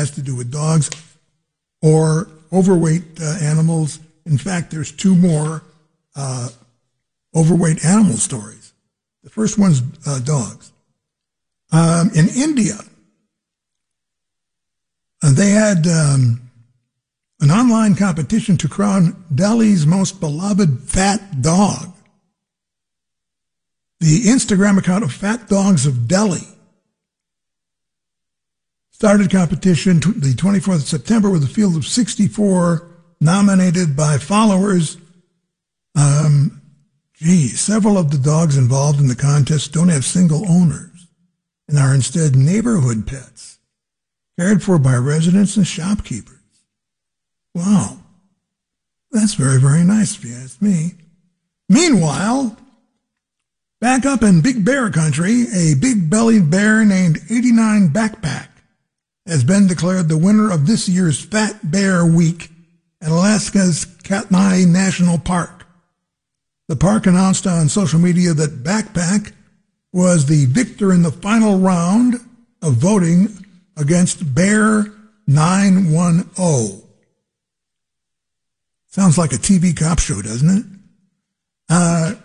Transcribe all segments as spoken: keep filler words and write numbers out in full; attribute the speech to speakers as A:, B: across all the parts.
A: has to do with dogs or overweight uh, animals. In fact, there's two more uh, overweight animal stories. The first one's uh, dogs. Um, in India, uh, they had um, an online competition to crown Delhi's most beloved fat dog. The Instagram account of Fat Dogs of Delhi started competition t- the twenty-fourth of September with a field of sixty-four nominated by followers. Um, gee, several of the dogs involved in the contest don't have single owners and are instead neighborhood pets, cared for by residents and shopkeepers. Wow. That's very, very nice if you ask me. Meanwhile, back up in Big Bear country, a big-bellied bear named eighty-nine Backpack has been declared the winner of this year's Fat Bear Week at Alaska's Katmai National Park. The park announced on social media that Backpack was the victor in the final round of voting against Bear nine one zero. Sounds like a T V cop show, doesn't it? Uh,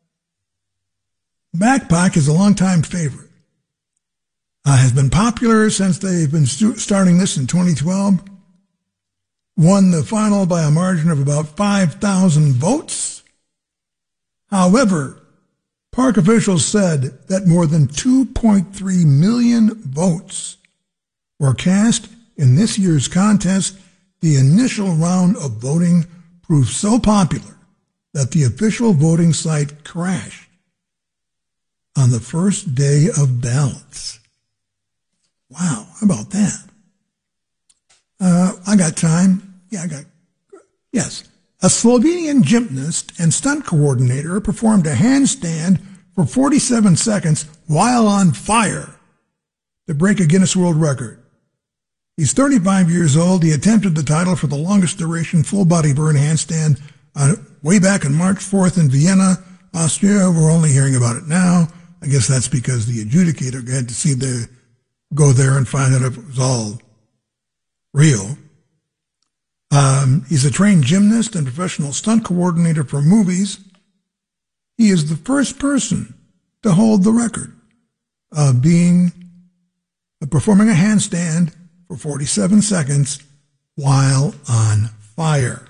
A: Backpack is a longtime favorite. Uh, has been popular since they've been stu- starting this in twenty twelve. Won the final by a margin of about five thousand votes. However, park officials said that more than two point three million votes were cast in this year's contest. The initial round of voting proved so popular that the official voting site crashed on the first day of ballots. Wow, how about that? Uh, I got time. Yeah, I got, yes. A Slovenian gymnast and stunt coordinator performed a handstand for forty-seven seconds while on fire to break a Guinness World Record. He's thirty-five years old. He attempted the title for the longest duration full-body burn handstand uh, way back on March fourth in Vienna, Austria. We're only hearing about it now. I guess that's because the adjudicator had to see the go there and find out if it was all real. Um, he's a trained gymnast and professional stunt coordinator for movies. He is the first person to hold the record of being of performing a handstand for forty-seven seconds while on fire.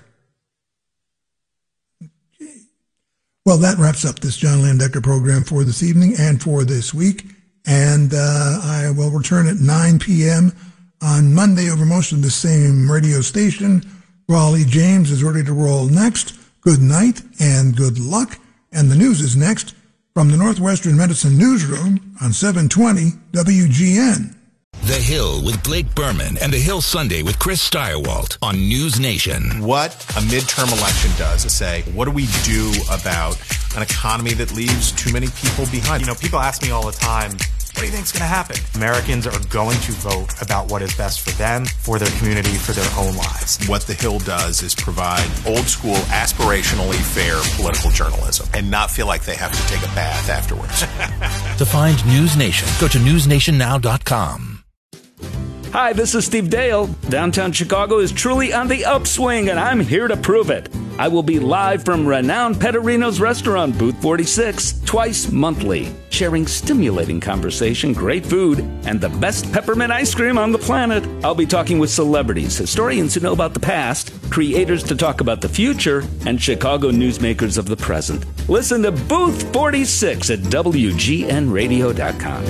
A: Okay. Well, that wraps up this John Landecker program for this evening and for this week. And uh, I will return at nine p.m. on Monday over most of the same radio station. Raleigh James is ready to roll next. Good night and good luck. And the news is next from the Northwestern Medicine Newsroom on seven twenty W G N.
B: The Hill with Blake Berman and The Hill Sunday with Chris Steyerwalt on News Nation.
C: What a midterm election does is say, what do we do about an economy that leaves too many people behind?
D: You know, people ask me all the time, what do you think is going to happen? Americans are going to vote about what is best for them, for their community, for their own lives.
C: What The Hill does is provide old school, aspirationally fair political journalism and not feel like they have to take a bath afterwards.
B: To find News Nation, go to news nation now dot com.
E: Hi, this is Steve Dale. Downtown Chicago is truly on the upswing, and I'm here to prove it. I will be live from renowned Pettorino's restaurant, Booth forty-six, twice monthly, sharing stimulating conversation, great food, and the best peppermint ice cream on the planet. I'll be talking with celebrities, historians who know about the past, creators to talk about the future, and Chicago newsmakers of the present. Listen to Booth forty-six at W G N radio dot com.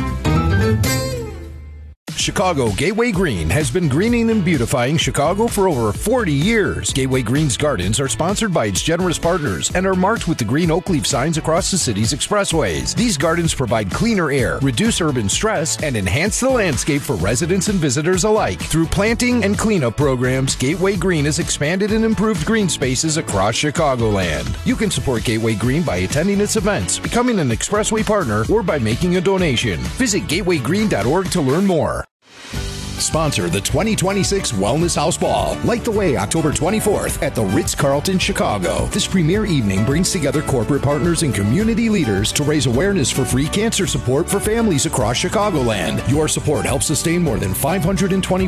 F: Chicago Gateway Green has been greening and beautifying Chicago for over forty years. Gateway Green's gardens are sponsored by its generous partners and are marked with the green oak leaf signs across the city's expressways. These gardens provide cleaner air, reduce urban stress, and enhance the landscape for residents and visitors alike. Through planting and cleanup programs, Gateway Green has expanded and improved green spaces across Chicagoland. You can support Gateway Green by attending its events, becoming an expressway partner, or by making a donation. Visit gateway green dot org to learn more. Sponsor the twenty twenty-six Wellness House Ball. Light the way October twenty-fourth at the Ritz-Carlton, Chicago. This premier evening brings together corporate partners and community leaders to raise awareness for free cancer support for families across Chicagoland. Your support helps sustain more than five hundred twenty